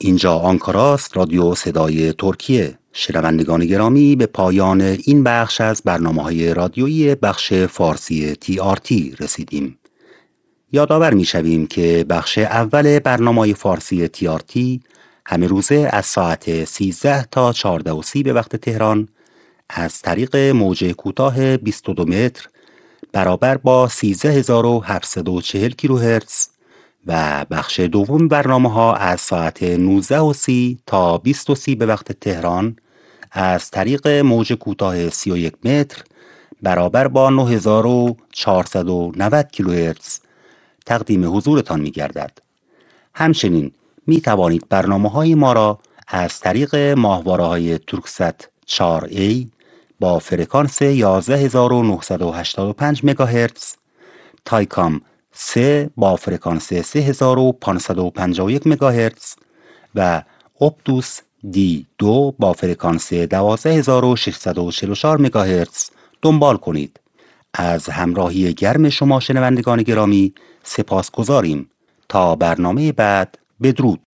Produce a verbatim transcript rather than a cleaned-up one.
اینجا آنکاراست، رادیو صدای ترکیه. شنوندگان گرامی، به پایان این بخش از برنامه‌های رادیویی بخش فارسی تی آر تی رسیدیم. یادآور می‌شویم که بخش اول برنامه‌های فارسی تی آر تی همه روزه از ساعت سیزده تا چهارده و سی به وقت تهران از طریق موج کوتاه بیست و دو متر برابر با سیزده هزار و هفتصد و چهل کیلوهرتز و بخش دوم برنامه‌ها از ساعت نوزده و سی تا بیست و سی به وقت تهران از طریق موج کوتاه سی و یک متر برابر با نه هزار و چهارصد و نود کیلوهرتز تقدیم حضورتان می‌گردد. همچنین می توانید برنامه‌های ما را از طریق ماهواره‌های تورکست چهار ای با فرکانس یازده هزار و نهصد و هشتاد و پنج مگاهرتز، تایکام سه با فرکانس سه هزار و پانصد و پنجاه و یک مگاهرتز و اپتوس دی دو با فرکانس دوازده هزار و ششصد و چهل و چهار مگاهرتز دنبال کنید. از همراهی گرم شما شنوندگان گرامی سپاسگزاریم. تا برنامه بعد، بدرود.